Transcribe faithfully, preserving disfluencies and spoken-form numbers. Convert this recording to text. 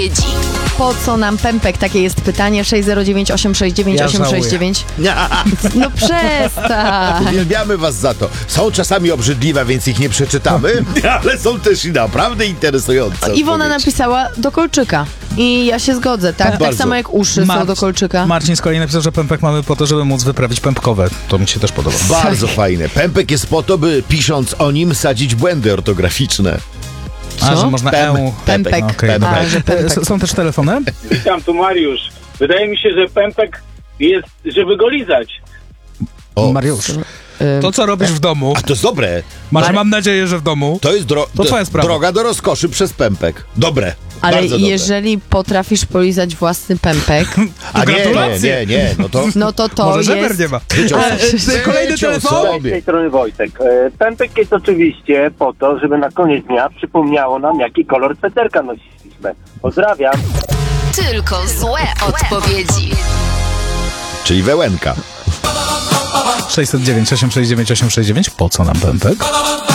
Po co nam pępek? Takie jest pytanie. sześć zero dziewięć osiem sześć dziewięć osiem sześć dziewięć. No przestań. Uwielbiamy was za to. Są czasami obrzydliwe, więc ich nie przeczytamy, ale są też i naprawdę interesujące. Iwona odpowiedzi. napisała do kolczyka. I ja się zgodzę, tak? Tak Bardzo. samo jak uszy Mar- są do kolczyka. Marcin z kolei napisał, że pępek mamy po to, żeby móc wyprawić pępkowe. To mi się też podoba. Bardzo fajne. Pępek jest po to, by pisząc o nim sadzić błędy ortograficzne. A, że można Pem- E. Pępek. Okej, Pępek. dobra. A, że pępek. E, Są też telefony? Witam, tu Mariusz. Wydaje mi się, że pępek jest, żeby go lizać. O. Mariusz, to co robisz w domu? A to jest dobre. Masz, Mar- mam nadzieję, że w domu. To jest dro- To twoja sprawa. droga do rozkoszy przez pępek. Dobre. Ale Bardzo dobre. jeżeli potrafisz polizać własny pępek, A nie, nie, gratulacje. nie, nie. No to... no to to Może żeber jest... nie ma. Wyciął E, sobie. e, Kolejny Wyciął telefon? sobie. Z tej strony Wojtek. E, Pępek jest oczywiście po to, żeby na koniec dnia przypomniało nam, jaki kolor sweterka nosiliśmy. Pozdrawiam. Tylko złe odpowiedzi. Czyli wełenka. sześć zero dziewięć osiem sześć dziewięć osiem sześć dziewięć. Po co nam pępek?